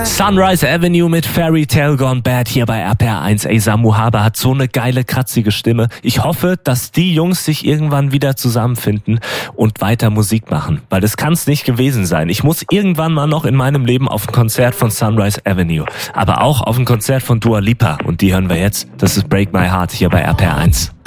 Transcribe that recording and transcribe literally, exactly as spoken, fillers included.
Sunrise Avenue mit Fairy Tale Gone Bad hier bei R P R eins. Ey, Samu Haber hat so eine geile, kratzige Stimme. Ich hoffe, dass die Jungs sich irgendwann wieder zusammenfinden und weiter Musik machen, weil das kann es nicht gewesen sein. Ich muss irgendwann mal noch in meinem Leben auf ein Konzert von Sunrise Avenue, aber auch auf ein Konzert von Dua Lipa und die hören wir jetzt. Das ist Break My Heart hier bei R P R eins.